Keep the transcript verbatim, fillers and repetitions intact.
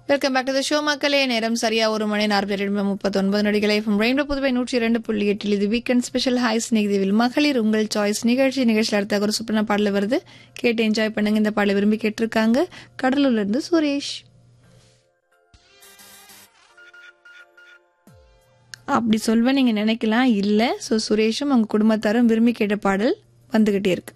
Welcome back to the show மக்களே. நேரம் சரியா ஒரு மணி நாற்பத்தி ரெண்டு முப்பத்தி ஒன்பது நொடிகளை ரெயின்போ புதுவை நூற்றி இரண்டு புள்ளி எட்டில் இது வீக்கெண்ட் ஸ்பெஷல் ஹாய் ஸ்நேகிதிவில் மகளிர் உங்கள் சாய்ஸ் நிகழ்ச்சி நிகழ்ச்சியில் அடுத்த ஒரு சூப்பரான பாடல வருது. கேட்டு என்ஜாய் பண்ணுங்க. இந்த பாடலை விரும்பி கேட்டிருக்காங்க கடலூர்ல இருந்து சுரேஷ். அப்படி சொல்வேன் நீங்க நினைக்கலாம், இல்ல. ஸோ சுரேஷும் அவங்க குடும்பத்தாரும் விரும்பி கேட்ட பாடல் வந்துகிட்டே இருக்கு.